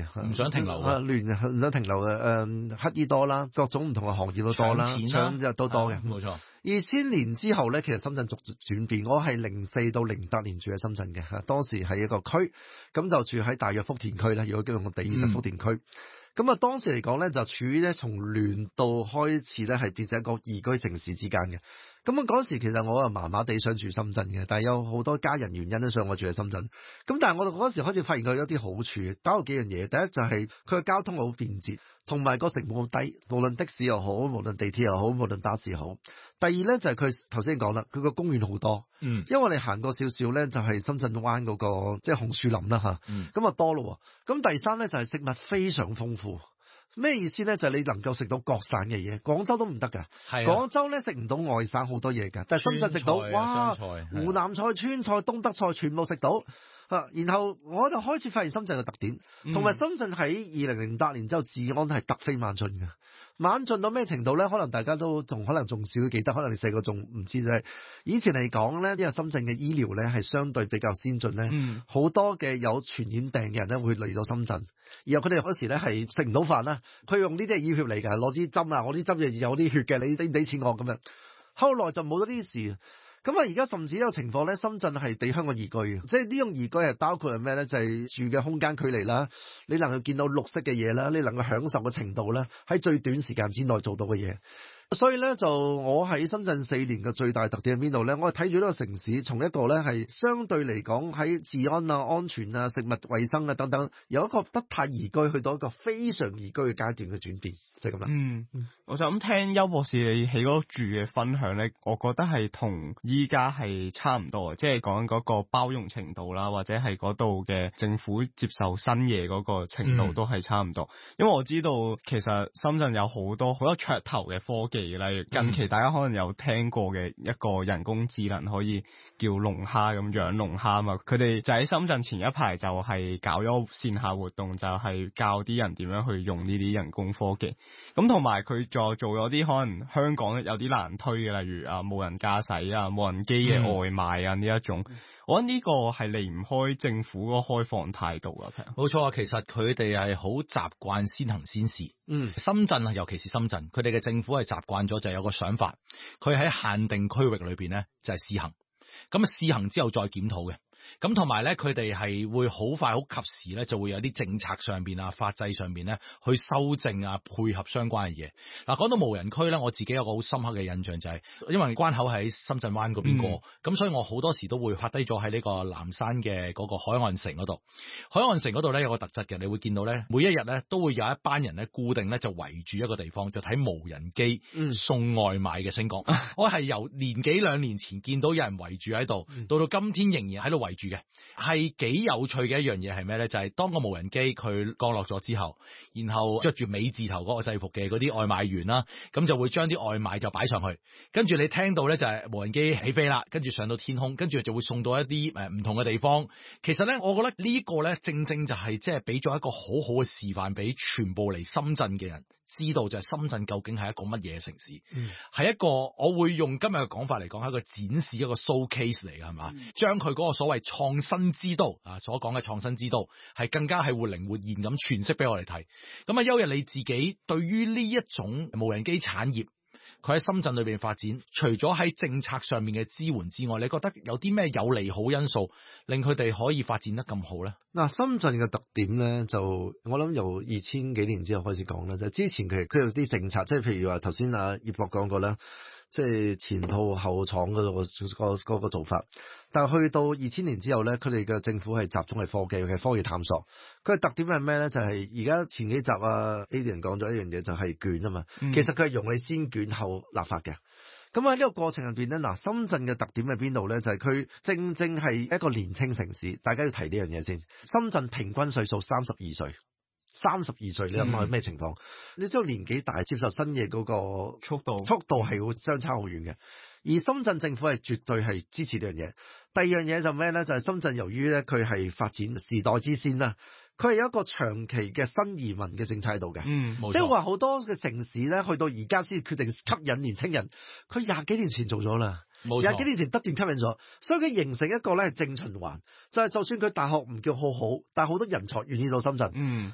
唔想停留唔想停留嘅，乞兒多啦，各種唔同嘅行業都多啦，搶就都多嘅， 冇錯。 2000年之後咧，其實深圳逐漸轉變。我係04到08年住喺深圳嘅，當時係一個區，咁就住喺大約福田區啦。如果叫用個比喻就福田區。咁啊，當時嚟講咧，就處於咧從亂到開始咧係變成一個宜居城市之間嘅。咁啊，嗰時其實我啊麻麻地想住深圳嘅，但係有好多家人原因都想我住喺深圳。咁但係我嗰時開始發現佢有啲好處，包括幾樣嘢。第一就係佢嘅交通好便捷，同埋個成本好低，無論的士又好，無論地鐵又好，無論巴士又好。第二咧就係佢頭先講啦，佢個公園好多，因為我哋行過少少咧就係深圳灣嗰個即係紅樹林啦吓，咁啊多咯。咁第三咧就係食物非常豐富。咩意思咧？就係你能夠食到各省嘅嘢，廣州都唔得噶。廣州咧食唔到外省好多嘢噶，但係深圳食到，哇！湖南菜、川菜、東德菜全部食到。然後我就開始發現深圳嘅特點，同埋深圳喺2008年之後治安係突飛猛進嘅，猛進到咩程度咧？可能大家都仲少記得，可能你細個仲唔知啫。以前嚟講咧，因為深圳嘅醫療咧係相對比較先進咧，好多嘅有傳染病嘅人咧會嚟到深圳，然後佢哋嗰時咧係食唔到飯啦，佢用呢啲係醫血嚟㗎，攞支針啊，我啲針就有啲血嘅，你俾唔俾錢我咁樣。後來就冇咗呢啲事。咁啊，而家甚至有情況咧，深圳係比香港宜居嘅，即係呢種宜居係包括係咩咧？就係住嘅空間距離啦，你能夠見到綠色嘅嘢啦，你能夠享受嘅程度啦，喺最短時間之內做到嘅嘢。所以咧，就我喺深圳4年嘅最大特點喺邊度咧？我係睇住呢個城市，從一個咧係相對嚟講喺治安啊、安全啊、食物衛生啊等等，由一個不太宜居去到一個非常宜居嘅階段嘅轉變，就係咁啦。 我就咁聽邱博士你喺嗰住嘅分享咧，我覺得係同依家係差唔多，即係講嗰個包容程度啦，或者係嗰度嘅政府接受新嘢嗰個程度都係差唔多。因為我知道其實深圳有好多噱頭嘅科技。例如近期大家可能有聽過嘅一個人工智能可以叫龍蝦咁養龍蝦嘛，佢哋就喺深圳前一排就係搞咗線下活動，就係教啲人點樣去用呢啲人工科技。咁同埋佢再做咗啲可能香港有啲難推嘅，例如無人駕駛啊、無人機嘅外賣啊呢一種。我覺得呢個係離唔開政府嗰個開放態度啊。 冇錯啊，其實佢哋係好習慣先行先試。深圳啊，尤其是深圳，佢哋嘅政府係習慣咗就係有個想法，佢喺限定區域裏邊咧就係試行，咁啊試行之後再檢討嘅。咁同埋咧，佢哋係會好快好及時咧，就會有啲政策上邊啊、法制上邊咧去修正啊，配合相關嘅嘢。嗱，講到無人區咧，我自己有個好深刻嘅印象就係，因為關口喺深圳灣嗰邊過，咁所以我好多時都會拍低咗喺呢個南山嘅嗰個海岸城嗰度。海岸城嗰度咧有個特質嘅，你會見到咧，每一日咧都會有一班人咧固定咧就圍住一個地方，就睇無人機送外賣嘅升降。我係由年幾兩年前見到有人圍住喺度，到今天仍然喺度圍住嘅，係幾有趣嘅一樣嘢係咩咧？就係當個無人機佢降落咗之後，然後着住美字頭嗰個制服嘅嗰啲外賣員啦，咁就會將啲外賣就擺上去，跟住你聽到咧就係無人機起飛啦，跟住上到天空，跟住就會送到一啲唔同嘅地方。其實咧，我覺得呢個咧正正就係即係俾咗一個好好嘅示範俾全部嚟深圳嘅人知道，就係深圳究竟係一個乜嘢城市，係一個我會用今日嘅講法嚟講係一個展示，一個 showcase 嚟嘅，係嘛？將佢嗰個所謂創新之都啊，所講嘅創新之都係更加係活靈活現咁詮釋俾我哋睇。咁啊，邱日你自己對於呢一種無人機產業，佢喺深圳裏邊發展，除咗喺政策上面嘅支援之外，你覺得有啲咩有利好因素令佢哋可以發展得咁好咧？ 嗱，深圳嘅特點咧，就我諗由2000幾年之後開始講啦，就之前佢有啲政策，即係譬如話頭先葉博講過啦，即係前鋪後廠嗰個做法。但係去到2000年之後咧，佢哋嘅政府係集中係科技探索。佢嘅特點係咩咧？就係而家前幾集Adrian 講咗一樣嘢，就係卷啊嘛。其實佢係用你先卷後立法嘅。咁喺呢個過程入邊咧，嗱，深圳嘅特點喺邊度咧？就係佢正正係一個年輕城市，大家要提呢樣嘢先。深圳平均歲數32歲，32歲，你諗下咩情況？你知道年紀大接受新嘢嗰個速度係會相差好遠嘅。而深圳政府係絕對係支持呢樣嘢。第二樣嘢就咩咧？就係深圳由於咧佢係發展時代之先啦，佢係有一個長期嘅新移民嘅政策喺度嘅。即係話好多嘅城市咧，去到而家先決定吸引年青人，佢20幾年前做咗啦。20幾年前不斷吸引咗，所以佢形成一個咧正循環，就算佢大學唔叫好，但係好多人才願意到深圳。